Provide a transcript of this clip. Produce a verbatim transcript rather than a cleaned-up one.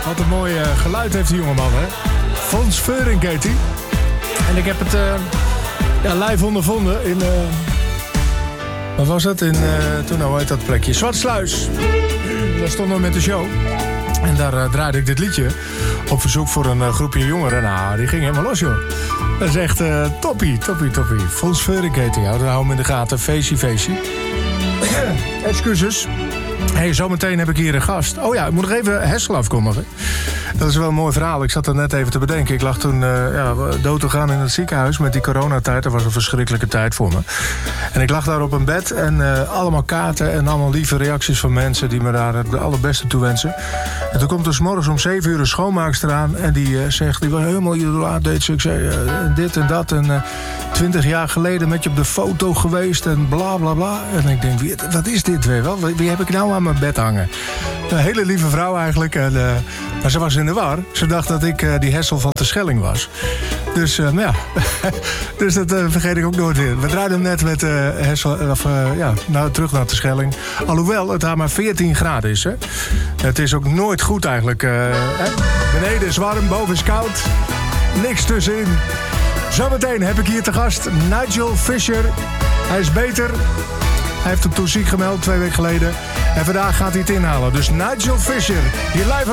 Wat een mooi uh, geluid heeft die jongeman, hè? Fons Veurink heet hij. En ik heb het uh, ja, live ondervonden in... Uh, wat was dat? In, uh, toen, nou heet dat plekje? Zwartsluis. Daar stonden we met de show. En daar uh, draaide ik dit liedje op verzoek voor een uh, groepje jongeren. Nou, die ging helemaal los, joh. Dat is echt uh, toppie, toppie, toppie. Fons Veurink heet hij. Hou hem in de gaten. Feestje, feestje. Excuses. Hey, zometeen heb ik hier een gast. Oh ja, ik moet nog even Hessel afkondigen. Dat is wel een mooi verhaal. Ik zat er net even te bedenken. Ik lag toen uh, ja, dood te gaan in het ziekenhuis met die coronatijd. Dat was een verschrikkelijke tijd voor me. En ik lag daar op een bed en uh, allemaal kaarten en allemaal lieve reacties van mensen die me daar het allerbeste toe wensen. En toen komt er 's morgens om zeven uur een schoonmaakster aan en die uh, zegt, die was helemaal idolaat, deed ze. Ik zei, uh, dit en dat en uh, twintig jaar geleden met je op de foto geweest en bla bla bla. En ik denk, wie, wat is dit weer wel? Wie heb ik nou aan mijn bed hangen? Een hele lieve vrouw eigenlijk. En, uh, maar ze was in de war. Ze dacht dat ik uh, die Hessel van de Schelling was. Dus uh, ja, dus dat uh, vergeet ik ook nooit weer. We draaiden hem net met uh, Hessel, of, uh, ja, nou, terug naar de Schelling. Alhoewel het daar maar veertien graden is. Hè. Het is ook nooit goed eigenlijk. Uh, hè. Beneden is warm, boven is koud. Niks tussenin. Zometeen heb ik hier te gast Nigel Fisher. Hij is beter. Hij heeft hem toen ziek gemeld, twee weken geleden. En vandaag gaat hij het inhalen. Dus Nigel Fisher, hier live